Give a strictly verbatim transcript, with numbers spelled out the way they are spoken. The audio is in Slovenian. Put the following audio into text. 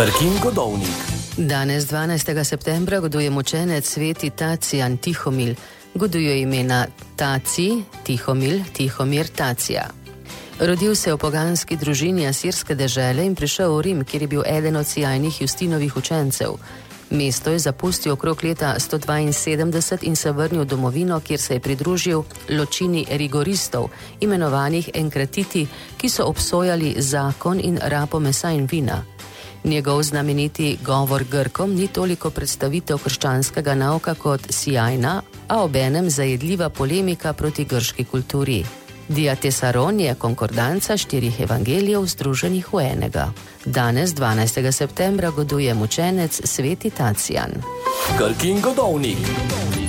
Krkin godovnik. Danes, dvanajstega septembra, goduje mučenec sveti Tacijan Tihomil. Goduje imena Taci, Tihomil, Tihomir, Tacija. Rodil se v poganski družini asirske dežele in prišel v Rim, kjer je bil eden od sijajnih Justinovih učencev. Mesto je zapustil okrog leta sto dvainsedemdeset in se vrnil v domovino, kjer se je pridružil ločini rigoristov, imenovanih enkratiti, ki so obsojali zakon in rabo mesa in vina. Njegov znameniti govor Grkom ni toliko predstavitev krščanskega nauka kot sijajna, a obenem zajedljiva polemika proti grški kulturi. Diatesaron je konkordanca štirih evangelijev združenih v enega. Danes, dvanajstega septembra, goduje mučenec sveti Tacijan. Krkin godovnik.